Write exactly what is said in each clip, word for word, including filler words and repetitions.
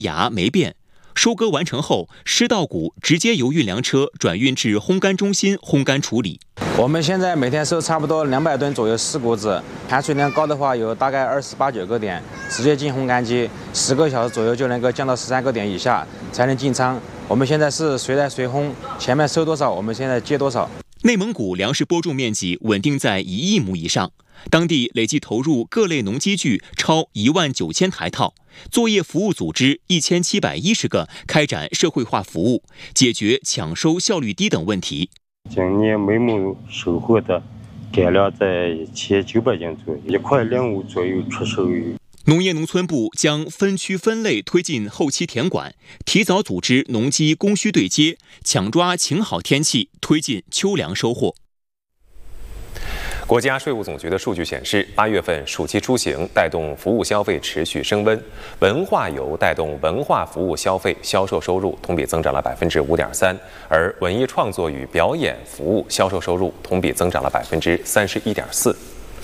芽没变。收割完成后，湿稻谷直接由运粮车转运至烘干中心烘干处理。 我们现在每天收差不多两百吨左右湿谷子，含水量高的话有大概二十八九个点，直接进烘干机，十个小时左右就能够降到十三个点以下才能进仓。我们现在是随来随烘，前面收多少，我们现在接多少。 内蒙古粮食播种面积稳定在一亿亩以上，当地累计投入各类农机具超一万九千台套，作业服务组织一千七百一十个，开展社会化服务，解决抢收效率低等问题。 今年每亩收获的干粮在一千九百斤左右，一块两五左右出售。 农业农村部将分区分类推进后期田管，提早组织农机供需对接，抢抓晴好天气，推进秋粮收获。 国家税务总局的数据显示，八月份暑期出行带动服务消费持续升温，文化游带动文化服务消费销售收入同比增长了百分之五点三，而文艺创作与表演服务销售收入同比增长了百分之三十一点四。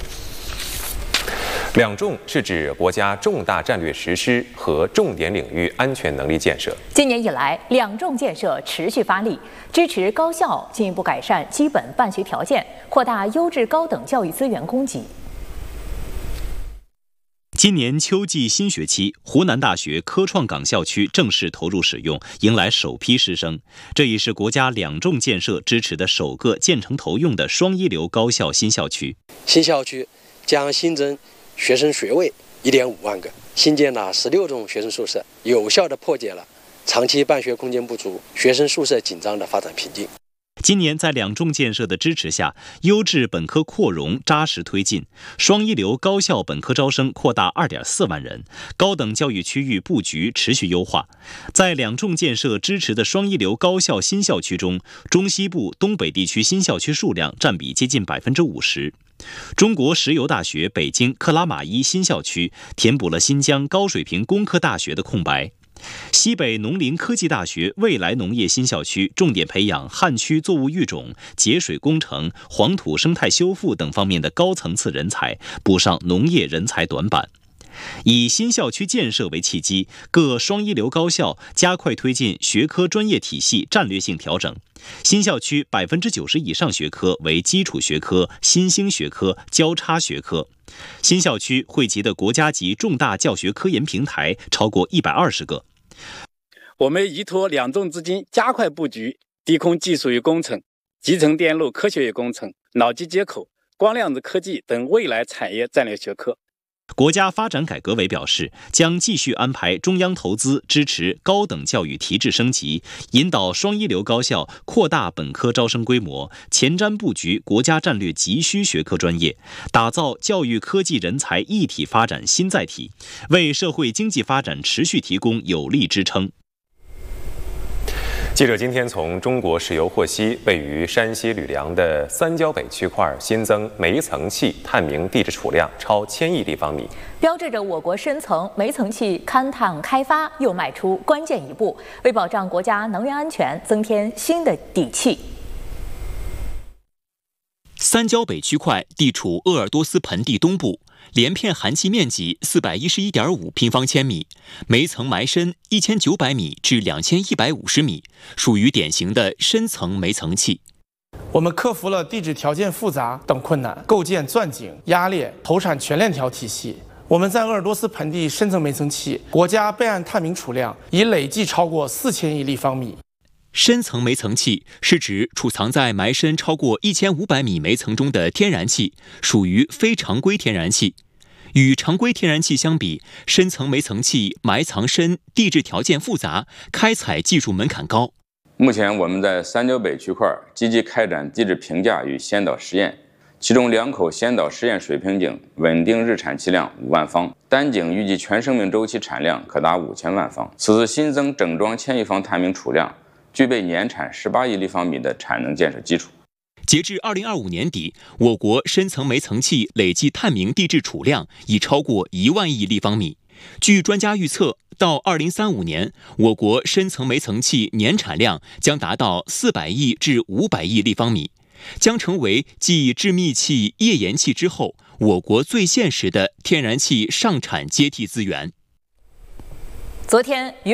两重是指国家重大战略实施和重点领域安全能力建设。 今年以来，两重建设持续发力，支持高校进一步改善基本办学条件，扩大优质高等教育资源供给。 今年秋季新学期，湖南大学科创港校区正式投入使用，迎来首批师生。这也是国家两重建设支持的首个建成投用的双一流高校新校区。 新校区将新增学生学位 一点五万个，新建了十六种学生宿舍，有效地破解了长期办学空间不足、学生宿舍紧张的发展瓶颈。 今年在两重建设的支持下，优质本科扩容扎实推进，双一流高校本科招生扩大 二点四万人，高等教育区域布局持续优化。在两重建设支持的双一流高校新校区中，中西部、东北地区新校区数量占比接近 百分之五十。中国石油大学北京克拉玛依新校区填补了新疆高水平工科大学的空白。西北农林科技大学未来农业新校区重点培养旱区作物育种、节水工程、黄土生态修复等方面的高层次人才，补上农业人才短板。以新校区建设为契机，各双一流高校加快推进学科专业体系战略性调整。新校区 百分之九十 以上学科为基础学科、新兴学科、交叉学科。新校区汇集的国家级重大教学科研平台超过一百二十个。 我们依托两重资金，加快布局低空技术与工程、集成电路科学与工程、脑机接口、光量子科技等未来产业战略学科。 国家发展改革委表示，将继续安排中央投资支持高等教育提质升级，引导双一流高校扩大本科招生规模，前瞻布局国家战略急需学科专业，打造教育科技人才一体发展新载体，为社会经济发展持续提供有力支撑。 记者今天从中国石油获悉，位于山西吕梁的三焦北区块新增煤层气探明地质储量超千亿立方米， 标志着我国深层煤层气勘探开发又迈出关键一步，为保障国家能源安全增添新的底气。 三焦北区块地处鄂尔多斯盆地东部，连片含气面积 四百一十一点五平方千米，煤层埋深一千九百米至两千一百五十米，属于典型的深层煤层气。 我们克服了地质条件复杂等困难，构建钻井、压裂、投产全链条体系。我们在鄂尔多斯盆地深层煤层气国家备案探明储量已累计超过四千亿立方米。 深层煤层气是指储藏在埋深超过一千五百米煤层中的天然气，属于非常规天然气。与常规天然气相比，深层煤层气埋藏深，地质条件复杂，开采技术门槛高。 目前我们在三焦北区块积极开展地质评价与先导实验，其中两口先导实验水平井稳定日产气量五万方，单井预计全生命周期产量可达五千万方。此次新增整装千亿方探明储量，具备年产十八亿立方米的产能建设基础。 截至二零二五年底，我国深层煤层气累计探明地质储量已超过一万亿立方米。据专家预测，到二零三五年，我国深层煤层气年产量将达到四百亿至五百亿立方米，将成为继制密气、页岩气之后，我国最现实的天然气上产接替资源。 昨天，